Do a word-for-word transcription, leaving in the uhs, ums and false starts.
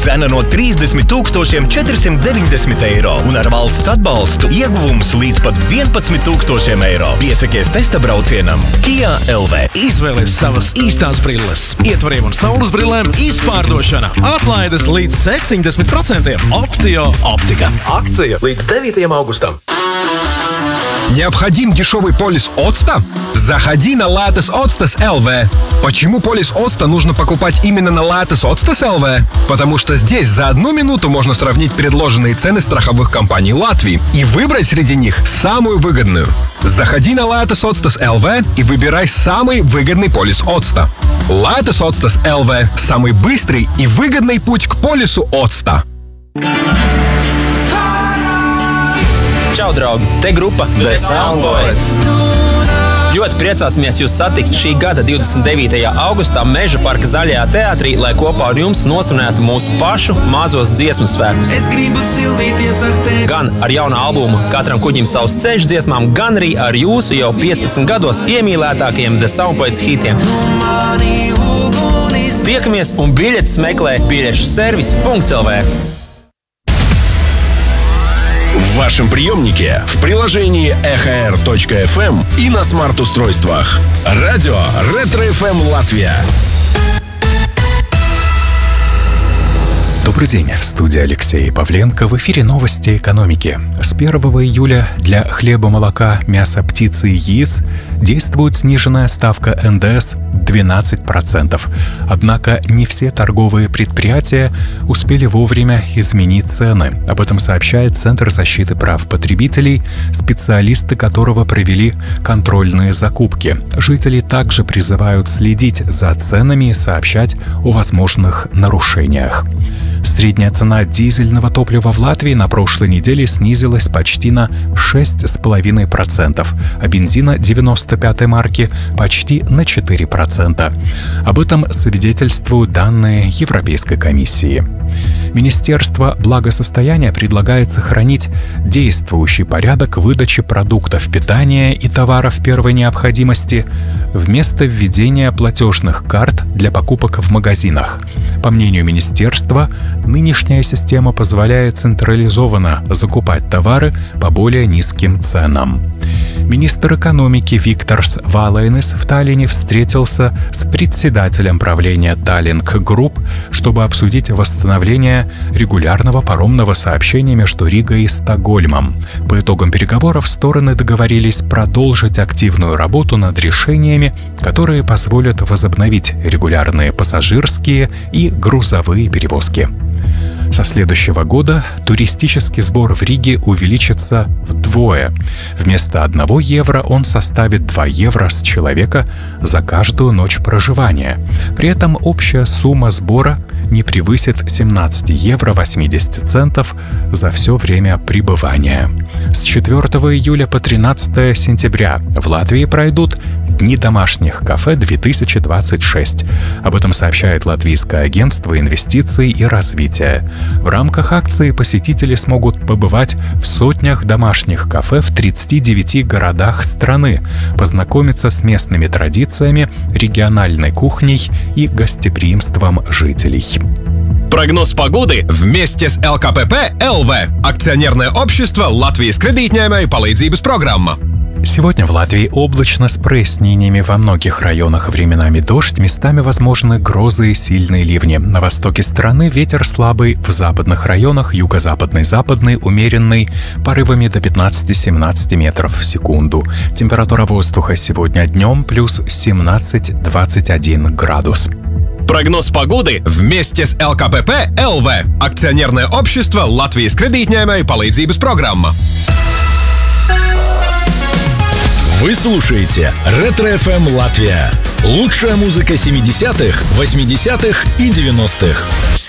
Cena no trīsdesmit tūkstošiem četrsimt deviņdesmit eiro un ar valsts atbalstu ieguvums līdz pat vienpadsmit tūkstošiem eiro. Piesakies testa braucienam Kia L V. Izvēlies savas īstās brilles. Ietvariem un saules brillēm izpārdošana. Atlaides līdz septiņdesmit procentiem. Optio Optika. Акция līdz devītajam augustam. Необходим дешевый полис Оцта? Заходи на Lattes Otstas точка эл ви. Почему полис Оцта нужно покупать именно на Lattes Otstas точка эл ви? Потому что здесь за одну минуту можно сравнить предложенные цены страховых компаний Латвии и выбрать среди них самую выгодную. Заходи на Lattes Otstas точка эл ви и выбирай самый выгодный полис Оцта. Lattes Otstas точка эл ви – самый быстрый и выгодный путь к полису Оцта. Čau, draugi! Te grupa The Soundboys. Ļoti priecāsimies jūs satikt šī gada divdesmit devītajā augustā Meža parka Zaļajā teātrī, lai kopā ar jums nosvinētu mūsu pašu mazos dziesmu svētkus. Gan ar jaunu albumu Katram kuģim savs ceļš dziesmām, gan arī ar jūsu jau piecpadsmit gados iemīlētākajiem The Soundboys hitiem. Tiekamies un biļetes meklē biļešu servis punkts эл ви. В вашем приемнике, в приложении эх эр точка эф эм и на смарт-устройствах. Радио Ретро эф эм Латвия. Добрый день, в студии Алексей Павленко. В эфире новости экономики. С первого июля для хлеба, молока, мяса, птицы и яиц действует сниженная ставка эн дэ эс двенадцать процентов. Однако не все торговые предприятия успели вовремя изменить цены. Об этом сообщает Центр защиты прав потребителей, специалисты которого провели контрольные закупки. Жители также призывают следить за ценами и сообщать о возможных нарушениях. Средняя цена дизельного топлива в Латвии на прошлой неделе снизилась почти на шесть целых пять десятых процента, а бензина девяносто пятой марки почти на четыре процента. Об этом свидетельствуют данные Европейской комиссии. Министерство благосостояния предлагает сохранить действующий порядок выдачи продуктов питания и товаров первой необходимости вместо введения платежных карт для покупок в магазинах. По мнению министерства, нынешняя система позволяет централизованно закупать товары по более низким ценам. Министр экономики Викторс Валейнис в Таллине встретился с председателем правления Tallink Group, чтобы обсудить восстановление регулярного паромного сообщения между Ригой и Стокгольмом. По итогам переговоров стороны договорились продолжить активную работу над решениями, которые позволят возобновить регулярные пассажирские и грузовые перевозки. Со следующего года туристический сбор в Риге увеличится вдвое. Вместо одного евро он составит два евро с человека за каждую ночь проживания. При этом общая сумма сбора не превысит семнадцать евро восемьдесят центов за все время пребывания. С четвёртого июля по тринадцатое сентября в Латвии пройдут Дни домашних кафе две тысячи двадцать шесть. Об этом сообщает Латвийское агентство инвестиций и развития. В рамках акции посетители смогут побывать в сотнях домашних кафе в тридцати девяти городах страны, познакомиться с местными традициями, региональной кухней и гостеприимством жителей. Прогноз погоды вместе с эл ка пэ пэ эл ви. Акционерное общество Латвijas kredītņēmēju palīdzības программа. Сегодня в Латвии облачно с прояснениями, во многих районах временами дождь, местами возможны грозы и сильные ливни. На востоке страны ветер слабый, в западных районах юго-западный, западный, умеренный, порывами до пятнадцати-семнадцати метров в секунду. Температура воздуха сегодня днем плюс семнадцать - двадцать один градус. Прогноз погоды вместе с эл ка пэ пэ эл ви. Акционерное общество Латвijas kredītņēmēju palīdzības программа. Вы слушаете Ретро эф эм Латвия. Лучшая музыка семидесятых, восьмидесятых и девяностых.